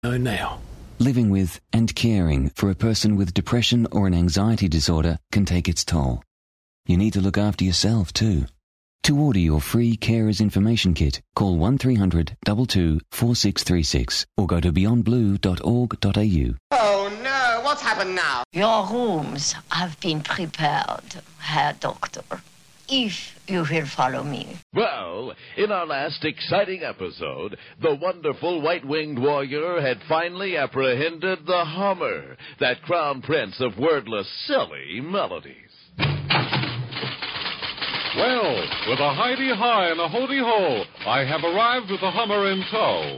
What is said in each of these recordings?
know now. Living with and caring for a person with depression or an anxiety disorder can take its toll. You need to look after yourself too. To order your free Carers Information Kit, call 1300 22 4636 or go to beyondblue.org.au. Oh no, what's happened now? Your rooms have been prepared, Herr Doctor, if you will follow me. Well, in our last exciting episode, the wonderful white-winged warrior had finally apprehended the Hummer, that crown prince of wordless, silly melodies. Well, with a hidey-hi and a hoody-ho, I have arrived with the Hummer in tow.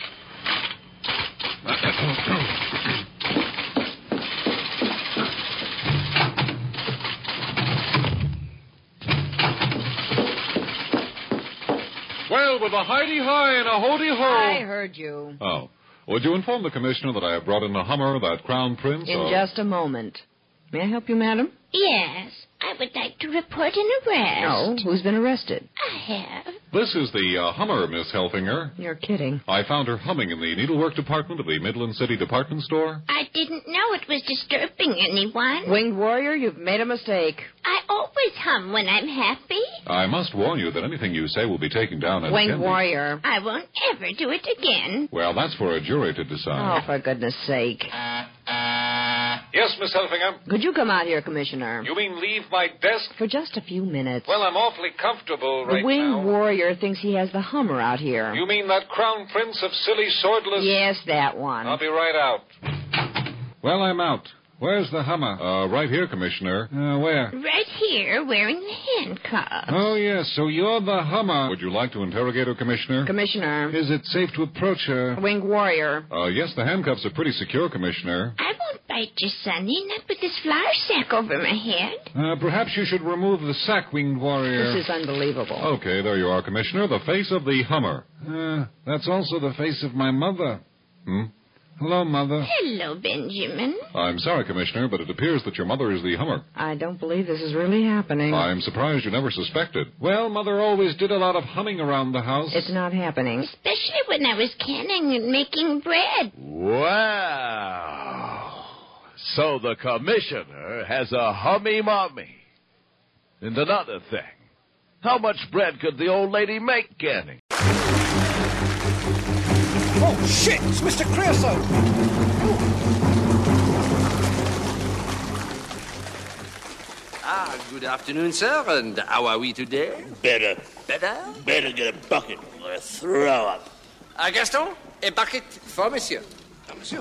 Well, with a hidey-hi and a hoody-ho... I heard you. Oh. Would you inform the Commissioner that I have brought in the Hummer, that crown prince? In just a moment. May I help you, madam? Yes, I would like to report an arrest. No, who's been arrested? I have. This is the Hummer, Miss Helfinger. You're kidding. I found her humming in the needlework department of the Midland City Department Store. I didn't know it was disturbing anyone. Winged warrior, you've made a mistake. I always hum when I'm happy. I must warn you that anything you say will be taken down as Winged candy. warrior. I won't ever do it again. Well, that's for a jury to decide. Oh, for goodness sake. Yes, Miss Helfinger? Could you come out here, Commissioner? You mean leave my desk? For just a few minutes. Well, I'm awfully comfortable the right winged now. warrior thinks he has the Hummer out here. You mean that crown prince of silly, swordless... Yes, that one. I'll be right out. Well, I'm out. Where's the Hummer? Right here, Commissioner. Where? Right here, wearing the handcuffs. Oh, yes, so you're the Hummer. Would you like to interrogate her, Commissioner? Commissioner. Is it safe to approach her? Winged warrior. Yes, the handcuffs are pretty secure, Commissioner. I won't bite you, Sonny, not with this flour sack over my head. Perhaps you should remove the sack, Winged Warrior. This is unbelievable. Okay, there you are, Commissioner. The face of the Hummer. That's also the face of my mother. Hello, Mother. Hello, Benjamin. I'm sorry, Commissioner, but it appears that your mother is the Hummer. I don't believe this is really happening. I'm surprised you never suspected. Well, Mother always did a lot of humming around the house. It's not happening. Especially when I was canning and making bread. Wow. So the Commissioner has a hummy-mummy. And another thing, how much bread could the old lady make canning? Oh, shit! It's Mr. Creosote! Good afternoon, sir, and how are we today? Better. Better? Better get a bucket or throw up. Gaston, a bucket for monsieur. Monsieur.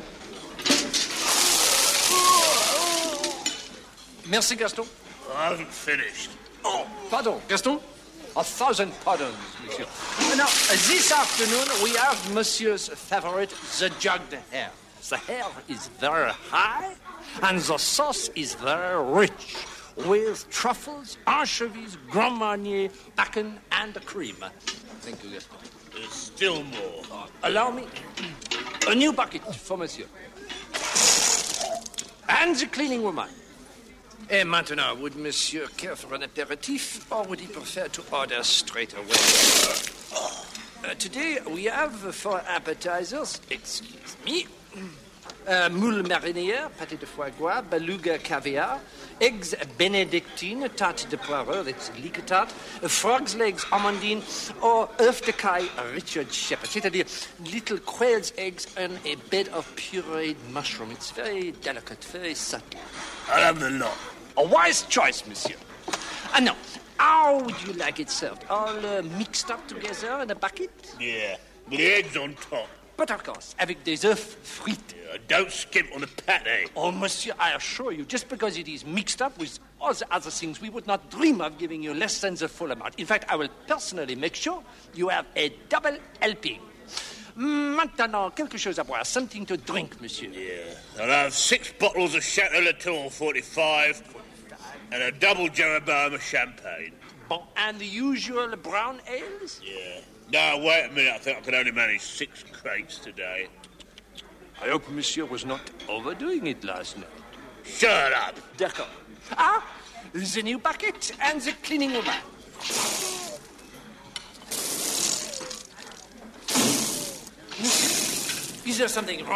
Merci, Gaston. I haven't finished. Oh, pardon, Gaston. 1,000 pardons, monsieur. Now, this afternoon, we have monsieur's favorite, the jugged hare. The hare is very high, and the sauce is very rich, with truffles, anchovies, Grand Marnier, bacon, and cream. Thank you, Gaston. There's still more. Allow me a new bucket for monsieur. And the cleaning woman. And maintenant, would monsieur care for an aperitif, or would he prefer to order straight away? Today, we have for appetizers, excuse me, moule marinière, pâté de foie gras, beluga caviar, eggs benedictine, tarte de poireau, that's leek tart, frog's legs amandine, or œuf de caille Richard Shepherd, c'est-à-dire little quail's eggs and a bed of pureed mushroom. It's very delicate, very subtle. I'll have the lot. A wise choice, monsieur. And now, how would you like it served? All mixed up together in a bucket? Yeah, with the eggs on top. But of course, avec des œufs frites. Yeah, don't skimp on the pate. Oh, monsieur, I assure you, just because it is mixed up with all the other things, we would not dream of giving you less than the full amount. In fact, I will personally make sure you have a double helping. Maintenant, quelque chose à boire, something to drink, monsieur. Yeah, I'll have 6 bottles of Chateau Latour 45 and a double Jeroboam of champagne. Bon, and the usual brown ales? Yeah. No, wait a minute. I think I can only manage 6 crates today. I hope monsieur was not overdoing it last night. Shut up. D'accord. The new bucket and the cleaning woman. Monsieur, Is there something wrong?